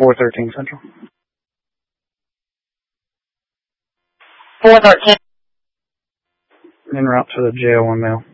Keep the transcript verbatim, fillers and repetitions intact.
four thirteen Central. four thirteen. En route to the J O one mail.